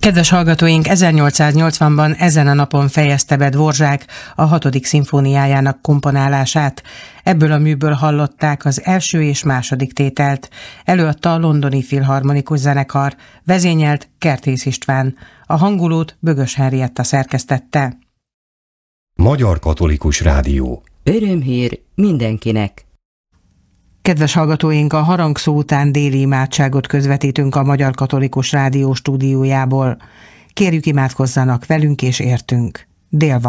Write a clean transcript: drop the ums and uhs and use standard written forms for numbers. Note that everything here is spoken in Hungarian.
Kedves hallgatóink, 1880-ban ezen a napon fejezte be Dvorzsák a 6. szimfóniájának komponálását. Ebből a műből hallották az első és második tételt. Előadta a Londoni Filharmonikus Zenekar, vezényelt Kertész István. A hangulót Bögös Henrietta szerkesztette. Magyar Katolikus Rádió. Örömhír mindenkinek! Kedves hallgatóink, a harangszó után déli imádságot közvetítünk a Magyar Katolikus Rádió stúdiójából. Kérjük, imádkozzanak velünk és értünk. Dél van.